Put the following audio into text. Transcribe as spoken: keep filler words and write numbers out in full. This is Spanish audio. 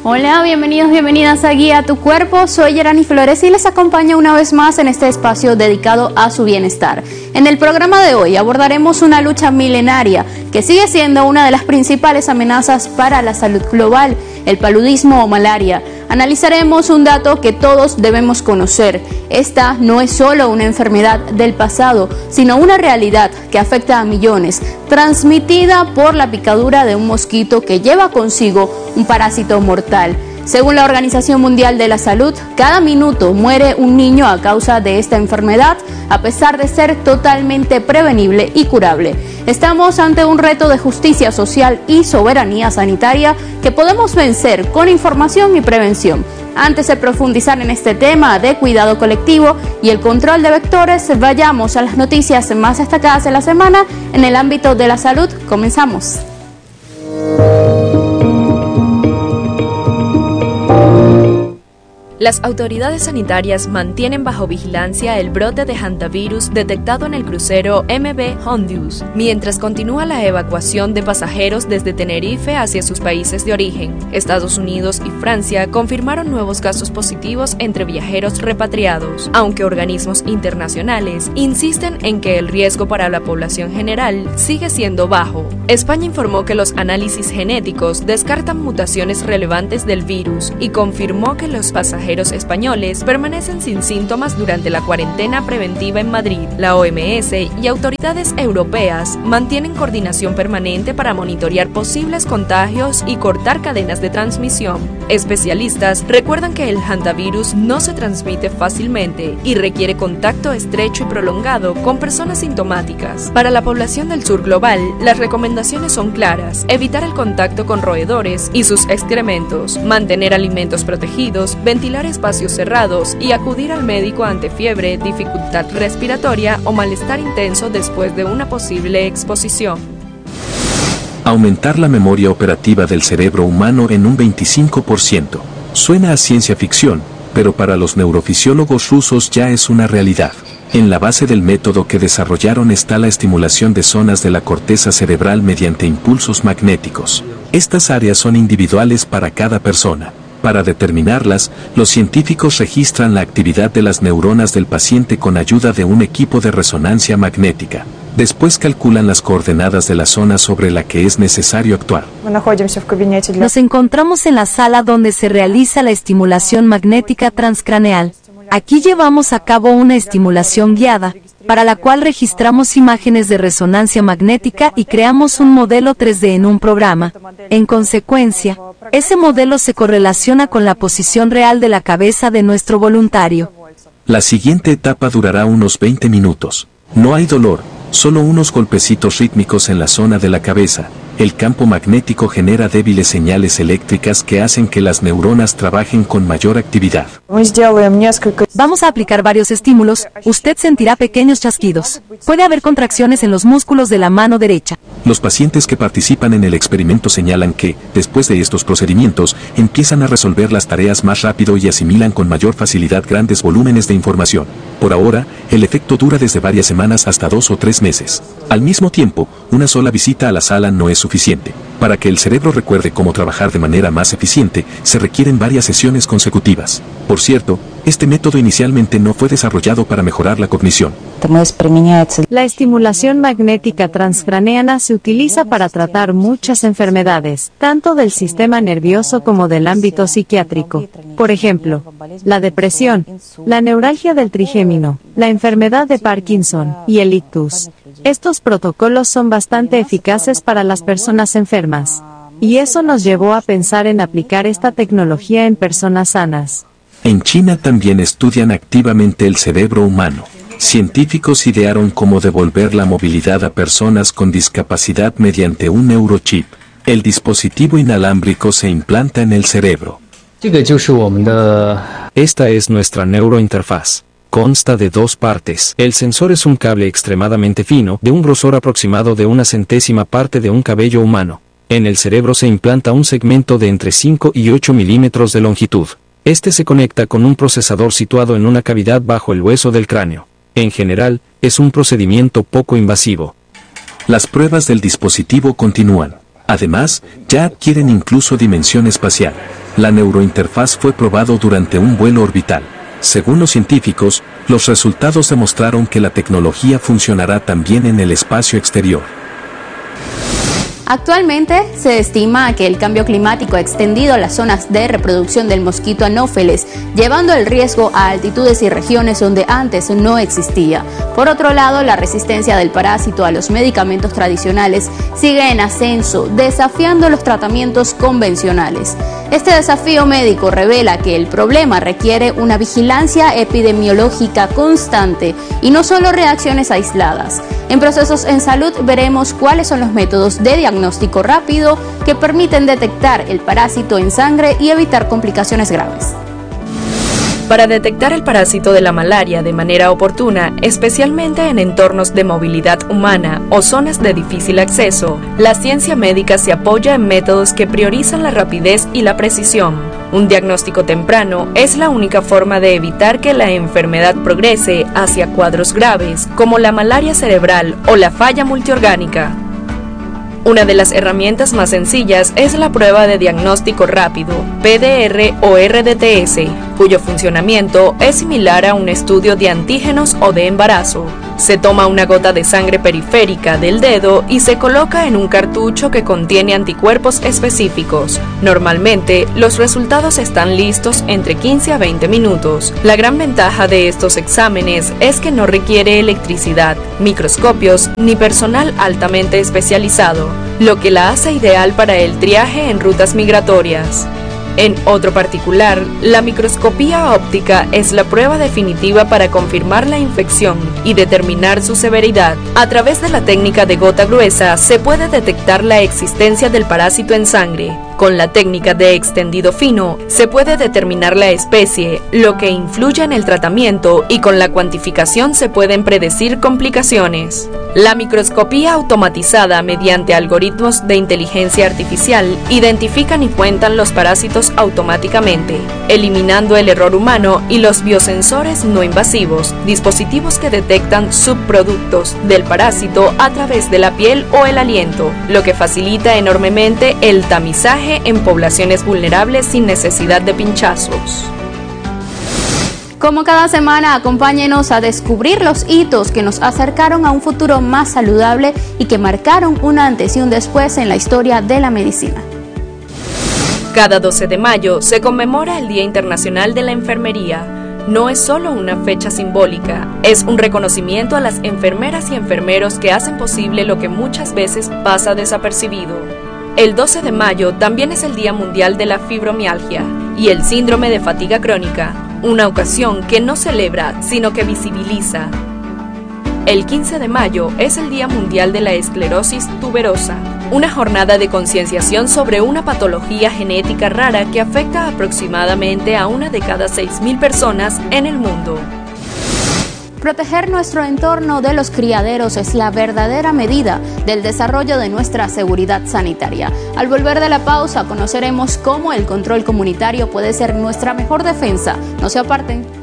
Hola, bienvenidos, bienvenidas a Guía a tu Cuerpo. Soy Yerani Flores y les acompaño una vez más en este espacio dedicado a su bienestar. En el programa de hoy abordaremos una lucha milenaria que sigue siendo una de las principales amenazas para la salud global, el paludismo o malaria. Analizaremos un dato que todos debemos conocer. Esta no es solo una enfermedad del pasado, sino una realidad que afecta a millones, transmitida por la picadura de un mosquito que lleva consigo un parásito mortal. Según la Organización Mundial de la Salud, cada minuto muere un niño a causa de esta enfermedad, a pesar de ser totalmente prevenible y curable. Estamos ante un reto de justicia social y soberanía sanitaria que podemos vencer con información y prevención. Antes de profundizar en este tema de cuidado colectivo y el control de vectores, vayamos a las noticias más destacadas de la semana en el ámbito de la salud. Comenzamos. Las autoridades sanitarias mantienen bajo vigilancia el brote de hantavirus detectado en el crucero M V Hondius, mientras continúa la evacuación de pasajeros desde Tenerife hacia sus países de origen. Estados Unidos y Francia confirmaron nuevos casos positivos entre viajeros repatriados, aunque organismos internacionales insisten en que el riesgo para la población general sigue siendo bajo. España informó que los análisis genéticos descartan mutaciones relevantes del virus y confirmó que los pasajeros españoles permanecen sin síntomas durante la cuarentena preventiva en Madrid. La O M S y autoridades europeas mantienen coordinación permanente para monitorear posibles contagios y cortar cadenas de transmisión. Especialistas recuerdan que el hantavirus no se transmite fácilmente y requiere contacto estrecho y prolongado con personas sintomáticas. Para la población del sur global, las recomendaciones son claras: evitar el contacto con roedores y sus excrementos, mantener alimentos protegidos, ventilar espacios cerrados y acudir al médico ante fiebre, dificultad respiratoria o malestar intenso después de una posible exposición. Aumentar la memoria operativa del cerebro humano en un veinticinco por ciento. Suena a ciencia ficción, pero para los neurofisiólogos rusos ya es una realidad. En la base del método que desarrollaron está la estimulación de zonas de la corteza cerebral mediante impulsos magnéticos. Estas áreas son individuales para cada persona. Para determinarlas, los científicos registran la actividad de las neuronas del paciente con ayuda de un equipo de resonancia magnética. Después calculan las coordenadas de la zona sobre la que es necesario actuar. Nos encontramos en la sala donde se realiza la estimulación magnética transcraneal. Aquí llevamos a cabo una estimulación guiada, para la cual registramos imágenes de resonancia magnética y creamos un modelo tres D en un programa. En consecuencia, ese modelo se correlaciona con la posición real de la cabeza de nuestro voluntario. La siguiente etapa durará unos veinte minutos. No hay dolor, solo unos golpecitos rítmicos en la zona de la cabeza. El campo magnético genera débiles señales eléctricas que hacen que las neuronas trabajen con mayor actividad. Vamos a aplicar varios estímulos, usted sentirá pequeños chasquidos. Puede haber contracciones en los músculos de la mano derecha. Los pacientes que participan en el experimento señalan que, después de estos procedimientos, empiezan a resolver las tareas más rápido y asimilan con mayor facilidad grandes volúmenes de información. Por ahora, el efecto dura desde varias semanas hasta dos o tres meses. Al mismo tiempo, una sola visita a la sala no es suficiente. Para que el cerebro recuerde cómo trabajar de manera más eficiente, se requieren varias sesiones consecutivas. Por cierto, este método inicialmente no fue desarrollado para mejorar la cognición. La estimulación magnética transcraneana se utiliza para tratar muchas enfermedades, tanto del sistema nervioso como del ámbito psiquiátrico. Por ejemplo, la depresión, la neuralgia del trigémino, la enfermedad de Parkinson y el ictus. Estos protocolos son bastante eficaces para las personas enfermas. Y eso nos llevó a pensar en aplicar esta tecnología en personas sanas. En China también estudian activamente el cerebro humano. Científicos idearon cómo devolver la movilidad a personas con discapacidad mediante un neurochip. El dispositivo inalámbrico se implanta en el cerebro. Esta es nuestra neurointerfaz. Consta de dos partes. El sensor es un cable extremadamente fino, de un grosor aproximado de una centésima parte de un cabello humano. En el cerebro se implanta un segmento de entre cinco y ocho milímetros de longitud. Este se conecta con un procesador situado en una cavidad bajo el hueso del cráneo. En general, es un procedimiento poco invasivo. Las pruebas del dispositivo continúan. Además, ya adquieren incluso dimensión espacial. La neurointerfaz fue probado durante un vuelo orbital. Según los científicos, los resultados demostraron que la tecnología funcionará también en el espacio exterior. Actualmente se estima que el cambio climático ha extendido las zonas de reproducción del mosquito anófeles, llevando el riesgo a altitudes y regiones donde antes no existía. Por otro lado, la resistencia del parásito a los medicamentos tradicionales sigue en ascenso, desafiando los tratamientos convencionales. Este desafío médico revela que el problema requiere una vigilancia epidemiológica constante y no solo reacciones aisladas. En Procesos en Salud veremos cuáles son los métodos de diagnóstico rápido que permiten detectar el parásito en sangre y evitar complicaciones graves. Para detectar el parásito de la malaria de manera oportuna, especialmente en entornos de movilidad humana o zonas de difícil acceso, la ciencia médica se apoya en métodos que priorizan la rapidez y la precisión. Un diagnóstico temprano es la única forma de evitar que la enfermedad progrese hacia cuadros graves, como la malaria cerebral o la falla multiorgánica. Una de las herramientas más sencillas es la prueba de diagnóstico rápido, P D R o R D T S, cuyo funcionamiento es similar a un estudio de antígenos o de embarazo. Se toma una gota de sangre periférica del dedo y se coloca en un cartucho que contiene anticuerpos específicos. Normalmente, los resultados están listos entre quince a veinte minutos. La gran ventaja de estos exámenes es que no requiere electricidad, microscopios ni personal altamente especializado, lo que la hace ideal para el triaje en rutas migratorias. En otro particular, la microscopía óptica es la prueba definitiva para confirmar la infección y determinar su severidad. A través de la técnica de gota gruesa se puede detectar la existencia del parásito en sangre. Con la técnica de extendido fino se puede determinar la especie, lo que influye en el tratamiento, y con la cuantificación se pueden predecir complicaciones. La microscopía automatizada mediante algoritmos de inteligencia artificial identifican y cuentan los parásitos automáticamente, eliminando el error humano, y los biosensores no invasivos, dispositivos que detectan subproductos del parásito a través de la piel o el aliento, lo que facilita enormemente el tamizaje en poblaciones vulnerables sin necesidad de pinchazos. Como cada semana, acompáñenos a descubrir los hitos que nos acercaron a un futuro más saludable y que marcaron un antes y un después en la historia de la medicina. Cada doce de mayo se conmemora el Día Internacional de la Enfermería. No es solo una fecha simbólica, es un reconocimiento a las enfermeras y enfermeros que hacen posible lo que muchas veces pasa desapercibido. El doce de mayo también es el Día Mundial de la Fibromialgia y el síndrome de fatiga crónica, una ocasión que no celebra, sino que visibiliza. El quince de mayo es el Día Mundial de la Esclerosis Tuberosa, una jornada de concienciación sobre una patología genética rara que afecta aproximadamente a una de cada seis mil personas en el mundo. Proteger nuestro entorno de los criaderos es la verdadera medida del desarrollo de nuestra seguridad sanitaria. Al volver de la pausa, conoceremos cómo el control comunitario puede ser nuestra mejor defensa. No se aparten.